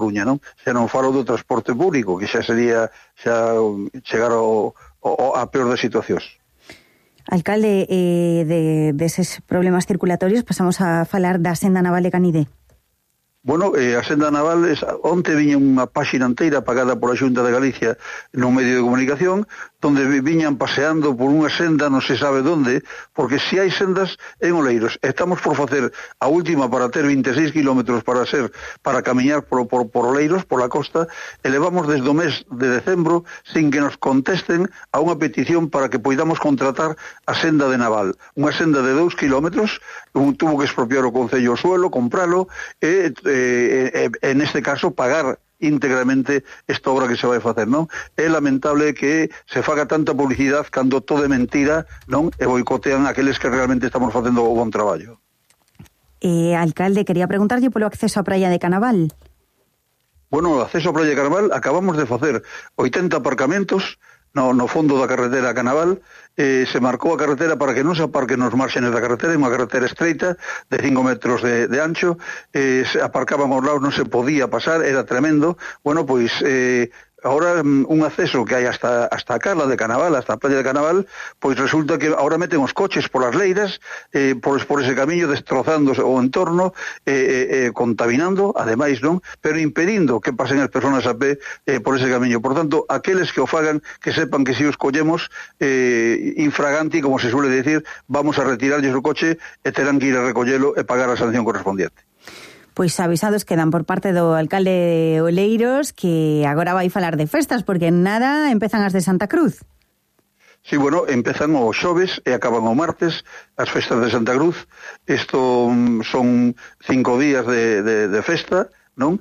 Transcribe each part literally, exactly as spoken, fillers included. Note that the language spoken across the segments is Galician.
Coruña, non? Se non falo do transporte público, que xa sería xa chegar ao, ao, a peor das situacións. Alcalde, eh, de, deses problemas circulatorios pasamos a falar da senda naval de Canide. Bueno, eh, a senda naval, es, onte viña unha páxina inteira pagada pola Xunta de Galicia no medio de comunicación, donde viñan paseando por unha senda non se sabe onde, porque se hai sendas en Oleiros, estamos por facer a última para ter vinte e seis kilómetros para ser para camiñar por, por, por Oleiros, por la costa, e levamos desde o mes de decembro sin que nos contesten a unha petición para que poidamos contratar a senda de naval, unha senda de dous kilómetros, tuvo que expropiar o Concello o suelo, compralo, e eh, eh, en este caso pagar íntegramente esta obra que se vai facer, non? É lamentable que se faga tanta publicidade cando todo é mentira, non? E boicotean aqueles que realmente estamos facendo o bon traballo. Eh, alcalde, quería preguntarlle polo acceso á praia de Canaval. Bueno, o acceso á praia de Canaval acabamos de facer oitenta aparcamentos no, no fondo da carretera a Canaval, eh, se marcou a carretera para que non se aparquen nos márgenes da carretera, é unha carretera estreita de cinco metros de, de ancho, eh, se aparcaban aos lados, non se podía pasar, era tremendo. Bueno, pois eh, ahora un acceso que hai hasta hasta a Cala de Canaval, hasta a playa de Canaval, pois resulta que ahora meten os coches polas leiras, eh, por, por ese camiño, destrozando o entorno, eh, eh, contaminando, ademais, non? Pero impedindo que pasen as persoas a pé eh, por ese camiño. Por tanto, aqueles que o fagan, que sepan que se os collemos eh, infraganti, como se suele decir, vamos a retirarlles o coche e terán que ir a recollelo e pagar a sanción correspondiente. Pois avisados quedan por parte do alcalde de Oleiros, que agora vai falar de festas, porque nada empezan as de Santa Cruz. Sí, bueno, empezan o xoves e acaban o martes as festas de Santa Cruz. Isto son cinco días de, de, de festa, non?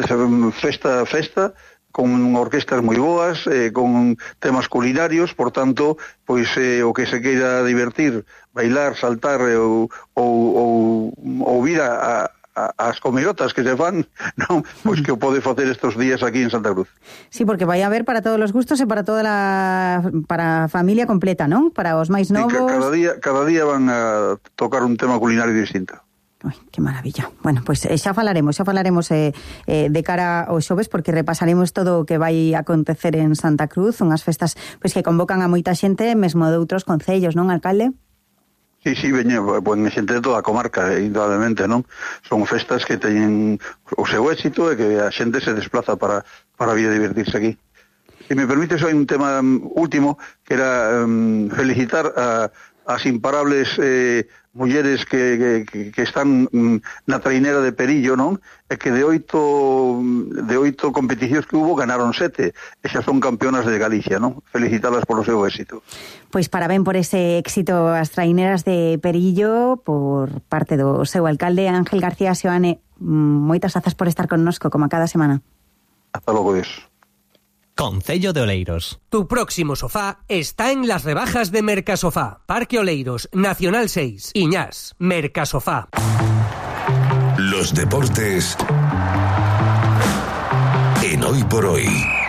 Festa, festa, con orquestas moi boas, eh, con temas culinarios, por tanto, pois eh, o que se queira divertir, bailar, saltar eh, ou, ou, ou, ou vir a, a as comirotas que se fan, non, pois que o pode facer estes días aquí en Santa Cruz. Sí, porque vai a haber para todos os gustos e para toda a para a familia completa, non? Para os máis novos. Sí, cada día cada día van a tocar un tema culinario distinto. Ai, que maravilla. Bueno, pois pues, xa falaremos, xa falaremos eh, eh, de cara aos xoves, porque repasaremos todo o que vai acontecer en Santa Cruz, unhas festas pois que convocan a moita xente, mesmo de outros concellos, non, alcalde? Sí, sí, veña, pois xente de toda a comarca, indudablemente, non? Son festas que teñen o seu éxito e que a xente se desplaza para, para vir a divertirse aquí. Se me permite, hai un tema último, que era um, felicitar a, as imparables eh, mulleres que, que, que están um, na trainera de Perillo, non? E que de oito de oito competicións que hubo ganaron sete, e xa son campeonas de Galicia, non? Felicitalas polo seu éxito. Pois parabén por ese éxito as traineras de Perillo por parte do seu alcalde Ángel García Seoane. Moitas grazas por estar connosco como a cada semana. Hasta logo, Dios. Concello de Oleiros. Tu próximo sofá está en las rebajas de Mercasofá. Parque Oleiros, Nacional seis, Iñás, Mercasofá. Los deportes en Hoy por Hoy.